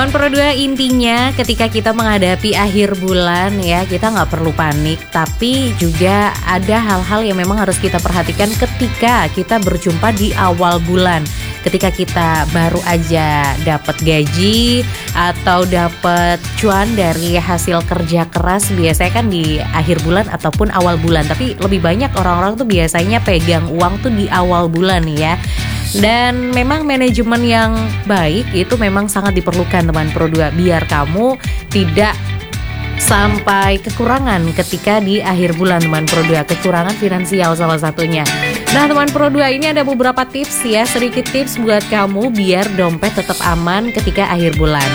Teman Pro 2, intinya ketika kita menghadapi akhir bulan ya, kita nggak perlu panik. Tapi juga ada hal-hal yang memang harus kita perhatikan ketika kita berjumpa di awal bulan. Ketika kita baru aja dapat gaji atau dapat cuan dari hasil kerja keras, biasanya kan di akhir bulan ataupun awal bulan. Tapi lebih banyak orang-orang tuh biasanya pegang uang tuh di awal bulan ya. Dan memang manajemen yang baik itu memang sangat diperlukan teman Pro 2, biar kamu tidak sampai kekurangan ketika di akhir bulan teman Pro 2, kekurangan finansial salah satunya. Nah teman Pro 2, ini ada beberapa tips ya, sedikit tips buat kamu biar dompet tetap aman ketika akhir bulan.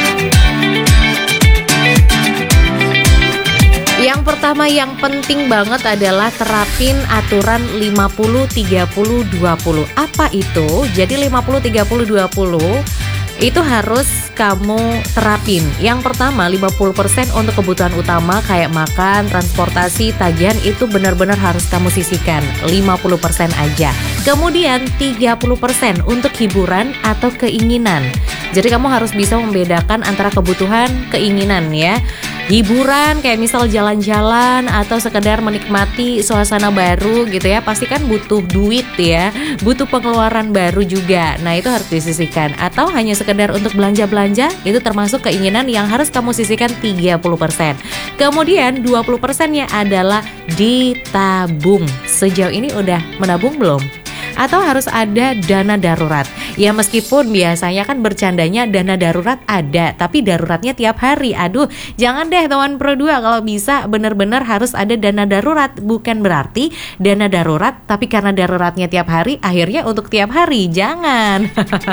Yang pertama yang penting banget adalah terapin aturan 50-30-20. Apa itu? Jadi 50-30-20 itu harus kamu terapin. Yang pertama 50% untuk kebutuhan utama kayak makan, transportasi, tagihan itu benar-benar harus kamu sisihkan 50% aja. Kemudian 30% untuk hiburan atau keinginan. Jadi kamu harus bisa membedakan antara kebutuhan, keinginan ya. Hiburan kayak misal jalan-jalan atau sekedar menikmati suasana baru gitu ya, pasti kan butuh duit ya, butuh pengeluaran baru juga. Nah itu harus disisihkan. Atau hanya sekedar untuk belanja-belanja, itu termasuk keinginan yang harus kamu sisihkan 30%. Kemudian 20%-nya adalah ditabung. Sejauh ini udah menabung belum? Atau harus ada dana darurat. Ya meskipun biasanya kan bercandanya dana darurat ada, tapi daruratnya tiap hari. Aduh, jangan deh teman Pro 2, kalau bisa benar-benar harus ada dana darurat. Bukan berarti dana darurat, tapi karena daruratnya tiap hari, akhirnya untuk tiap hari. Jangan.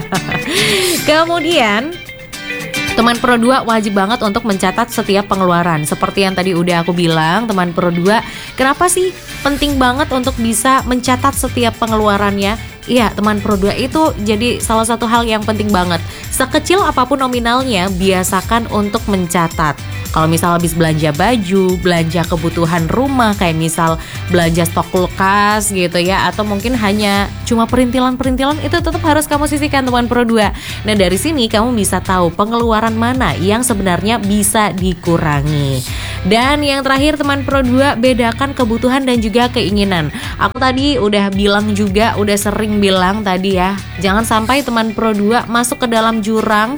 Kemudian teman Pro 2 wajib banget untuk mencatat setiap pengeluaran. Seperti yang tadi udah aku bilang, teman Pro 2, kenapa sih penting banget untuk bisa mencatat setiap pengeluarannya? Iya, teman Pro 2 itu jadi salah satu hal yang penting banget. Sekecil apapun nominalnya, biasakan untuk mencatat. Kalau misal habis belanja baju, belanja kebutuhan rumah, kayak misal belanja stok kulkas gitu ya, atau mungkin hanya cuma perintilan-perintilan, itu tetap harus kamu sisihkan teman Pro 2. Nah dari sini kamu bisa tahu pengeluaran mana yang sebenarnya bisa dikurangi. Dan yang terakhir teman Pro 2, bedakan kebutuhan dan juga keinginan. Aku tadi udah bilang juga, udah sering bilang tadi ya, jangan sampai teman Pro 2 masuk ke dalam jurang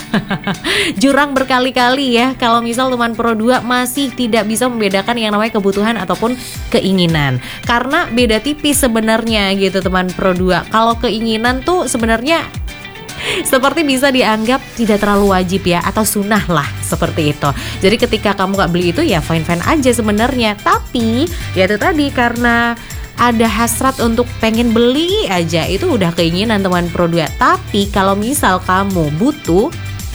jurang berkali-kali ya, kalau misal teman Pro 2 masih tidak bisa membedakan yang namanya kebutuhan ataupun keinginan. Karena beda tipis sebenarnya gitu teman Pro 2. Kalau keinginan tuh sebenarnya seperti bisa dianggap tidak terlalu wajib ya, atau sunnah lah seperti itu. Jadi ketika kamu gak beli itu ya fine-fine aja sebenarnya. Tapi ya itu tadi, karena ada hasrat untuk pengen beli aja, itu udah keinginan teman Pro 2. Tapi kalau misal kamu butuh,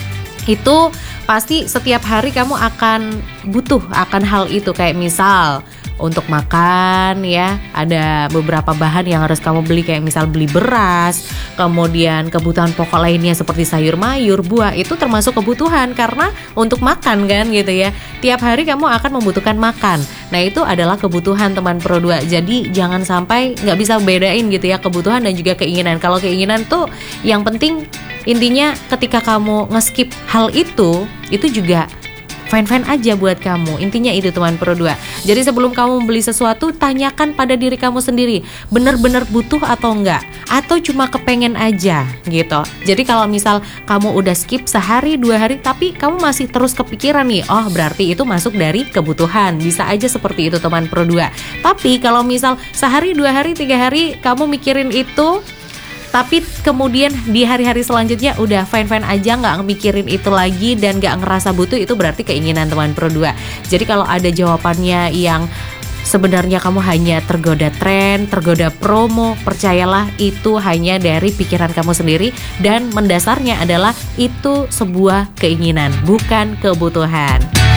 itu pasti setiap hari kamu akan butuh akan hal itu. Kayak misal untuk makan ya, ada beberapa bahan yang harus kamu beli, kayak misal beli beras, kemudian kebutuhan pokok lainnya seperti sayur mayur, buah, itu termasuk kebutuhan karena untuk makan kan gitu ya. Tiap hari kamu akan membutuhkan makan. Nah itu adalah kebutuhan teman Pro 2. Jadi jangan sampai nggak bisa bedain gitu ya, kebutuhan dan juga keinginan. Kalau keinginan tuh yang penting, intinya ketika kamu ngeskip hal itu juga fine-fine aja buat kamu. Intinya itu teman Pro 2. Jadi sebelum kamu membeli sesuatu, tanyakan pada diri kamu sendiri, benar-benar butuh atau enggak, atau cuma kepengen aja gitu. Jadi kalau misal kamu udah skip sehari 2 hari tapi kamu masih terus kepikiran nih, oh berarti itu masuk dari kebutuhan. Bisa aja seperti itu teman Pro 2. Tapi kalau misal sehari 2 hari 3 hari kamu mikirin itu, tapi kemudian di hari-hari selanjutnya udah fine-fine aja, nggak mikirin itu lagi dan nggak ngerasa butuh, itu berarti keinginan teman Pro 2. Jadi kalau ada jawabannya yang sebenarnya kamu hanya tergoda tren, tergoda promo, percayalah itu hanya dari pikiran kamu sendiri, dan mendasarnya adalah itu sebuah keinginan, bukan kebutuhan.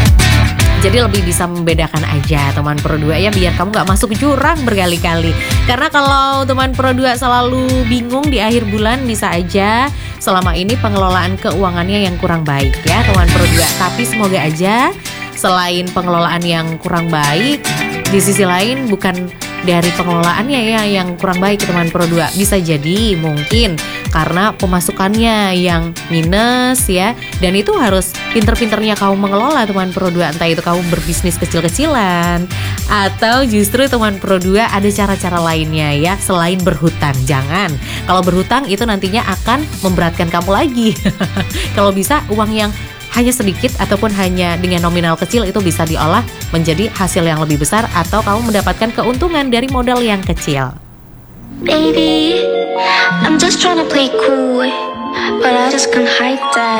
Jadi lebih bisa membedakan aja teman Pro 2 ya, biar kamu gak masuk jurang berkali-kali. Karena kalau teman Pro 2 selalu bingung di akhir bulan, bisa aja selama ini pengelolaan keuangannya yang kurang baik ya teman Pro 2. Tapi semoga aja selain pengelolaan yang kurang baik, di sisi lain bukan dari pengelolaannya ya yang kurang baik teman Pro 2. Bisa jadi mungkin karena pemasukannya yang minus ya, dan itu harus pinter-pinternya kamu mengelola teman Pro 2. Entah itu kamu berbisnis kecil-kecilan atau justru teman Pro 2 ada cara-cara lainnya ya selain berhutang. Jangan, kalau berhutang itu nantinya akan memberatkan kamu lagi. Kalau bisa uang yang hanya sedikit ataupun hanya dengan nominal kecil itu bisa diolah menjadi hasil yang lebih besar, atau kamu mendapatkan keuntungan dari modal yang kecil. Baby, I'm just trying to play cool, but I just can't hide that.